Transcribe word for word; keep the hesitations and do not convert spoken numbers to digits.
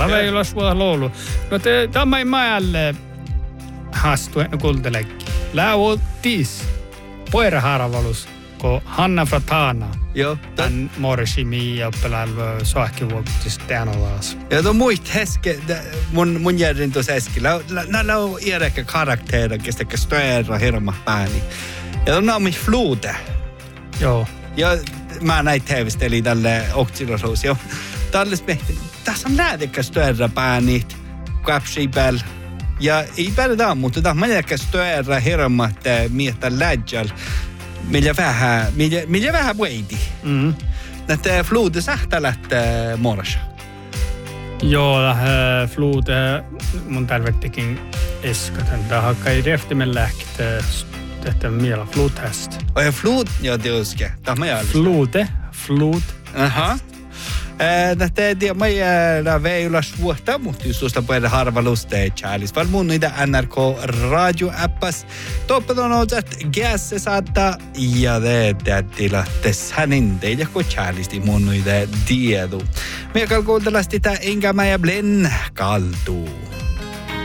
Mä ei ole sua loulu. No te, tämä ei mä jälleen haastu, en kuuntelekin. Läuottis. Poiraharvalus, kun Hanna Fratana. Joo. Tän morshimi ja peläällä soahkivuokutista tänolaas. Ja tuon muist heske, mun, mun järjen tuossa äsken. Nämä on iäräkkä karakteera, kestäkkä stöärä hirma pääni. Ja tuon on myös fluute. Joo. Ja mä näin T V:stä, eli tälle oktsirosuus. Ja tälle smehti, tässä on räädekkä stöärä pääni, kapsibel. Ja ei päädään, mutta tämä on jäkkä stöärä hirma, että miettää lädjäl. Millä vähän, millä, millä vähän veidi. Mm. Näitä fluute sähtälät morsa. Joo, lähe fluute mun tärvettikin eskaten. Tähän kai reftimen lähkitä tehtä miela fluthäst. Och en flod, ja det är ska. Det har jag. Fluute, flut. Aha. Näitä mä jää veillä vuotta, mutta just tuosta puhutaan harvaluste chäälis. Val mun niitä N R K radio-appas. Toppaton on, että gässä saattaa ja det tilattes hänen teille, kun chäälisti mun niitä tiedu. Miekal kuuntelasti tää enkä mä ja blen kaltuu.